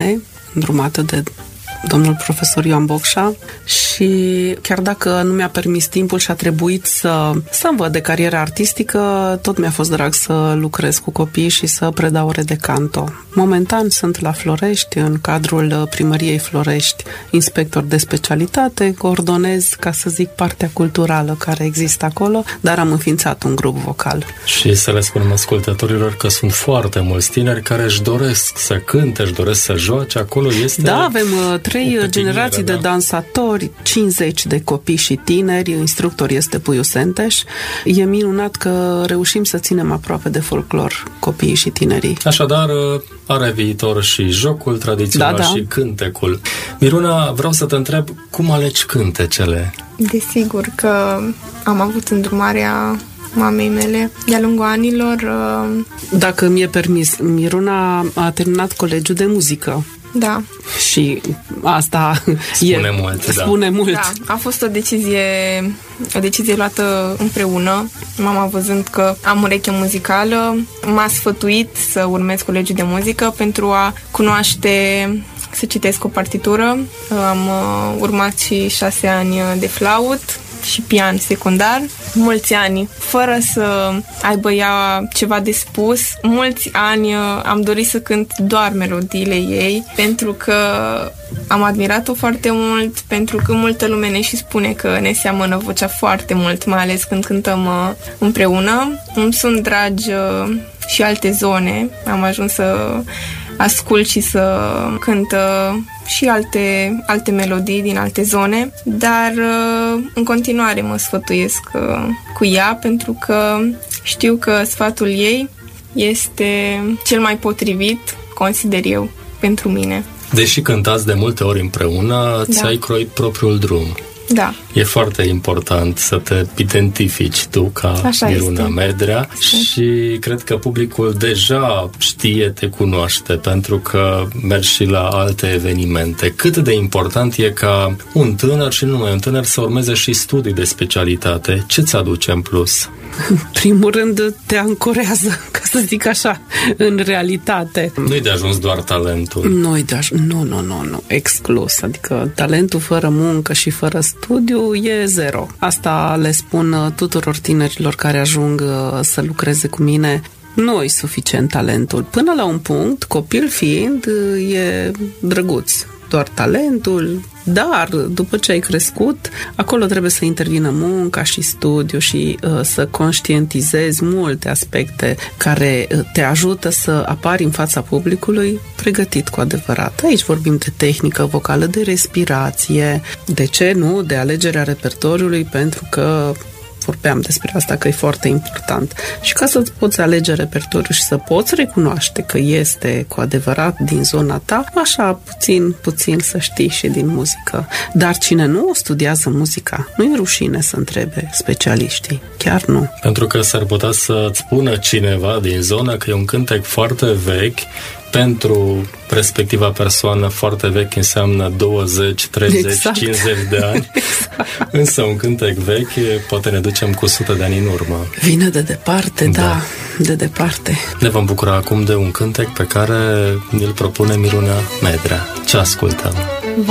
mine, îndrumată de domnul profesor Ioan Bocșa, și chiar dacă nu mi-a permis timpul și a trebuit să învăț de carieră artistică, tot mi-a fost drag să lucrez cu copii și să predau ore de canto. Momentan sunt la Florești, în cadrul Primăriei Florești, inspector de specialitate, coordonez, ca să zic, partea culturală care există acolo, dar am înființat un grup vocal. Și să le spunem ascultătorilor că sunt foarte mulți tineri care își doresc să cânte, își doresc să joace, acolo este... Da, avem 3 generații de dansatori, 50 de copii și tineri, instructor este Puiu Senteș. E minunat că reușim să ținem aproape de folclor copiii și tinerii. Așadar, are viitor și jocul tradițional și cântecul. Miruna, vreau să te întreb, cum alegi cântecele? Desigur că am avut îndrumarea mamei mele de-a lungul anilor. Dacă mi-e permis, Miruna a terminat colegiul de muzică. Da. Și asta spune mult. Da, a fost o decizie luată împreună. Mama, văzând că am ureche muzicală, m-a sfătuit să urmez colegiul de muzică pentru a cunoaște, să citesc o partitură. Am urmat și 6 ani de flaut și pian secundar, mulți ani, fără să aibă ea ceva de spus. Mulți ani am dorit să cânt doar melodiile ei, pentru că am admirat-o foarte mult, pentru că multă lume ne și spune că ne seamănă vocea foarte mult, mai ales când cântăm împreună. Îmi sunt dragi și alte zone, am ajuns să ascult și să cânt și alte melodii din alte zone, dar în continuare mă sfătuiesc cu ea, pentru că știu că sfatul ei este cel mai potrivit, consider eu, pentru mine. Deși cântați de multe ori împreună, ți-ai croit propriul drum. Da. E foarte important să te identifici tu ca Miruna Medrea și cred că publicul deja știe, te cunoaște, pentru că mergi și la alte evenimente. Cât de important e ca un tânăr și nu numai un tânăr să urmeze și studii de specialitate? Ce ți aduce în plus? În primul rând te ancorează, ca să zic așa, în realitate. Nu-i de ajuns doar talentul. Nu-i de ajuns, nu, exclus. Adică talentul fără muncă și fără studiu e zero. Asta le spun tuturor tinerilor care ajung să lucreze cu mine. Nu-i suficient talentul. Până la un punct, copil fiind, e drăguț. Doar talentul, dar după ce ai crescut, acolo trebuie să intervină munca și studiu și să conștientizezi multe aspecte care te ajută să apari în fața publicului pregătit cu adevărat. Aici vorbim de tehnică vocală, de respirație, de ce nu, de alegerea repertoriului, pentru că vorbeam despre asta, că e foarte important. Și ca să-ți poți alege repertoriul și să poți recunoaște că este cu adevărat din zona ta, așa puțin să știi și din muzică. Dar cine nu studiază muzica, nu e rușine să întrebe specialiștii. Chiar nu. Pentru că s-ar putea să-ți spună cineva din zonă că e un cântec foarte vechi. Pentru respectiva persoană foarte vechi înseamnă 20, 30, 50 de ani. Exact. Însă un cântec vechi poate ne ducem cu 100 de ani în urmă. Vine de departe, da, de departe. Ne vom bucura acum de un cântec pe care îl propune Miruna Medrea. Ce ascultăm?